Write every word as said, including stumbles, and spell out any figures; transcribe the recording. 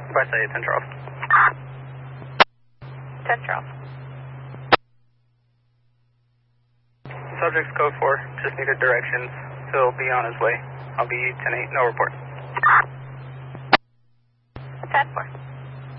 By say ten Charles. ten Charles. Subject's code four, just needed directions. He'll be on his way. I'll be ten eight, no report. ten four.